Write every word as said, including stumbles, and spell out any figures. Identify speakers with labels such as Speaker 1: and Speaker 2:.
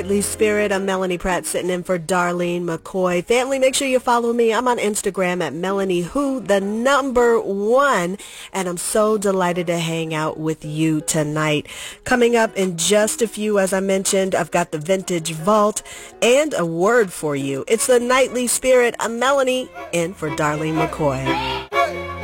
Speaker 1: Nightly Spirit. I'm Melanie Pratt sitting in for Darlene McCoy. Family, make sure you follow me. I'm on Instagram at Melanie Who, the number one. And I'm so delighted to hang out with you tonight. Coming up in just a few, as I mentioned, I've got the Vintage Vault and a word for you. It's the Nightly Spirit. I'm Melanie in for Darlene McCoy.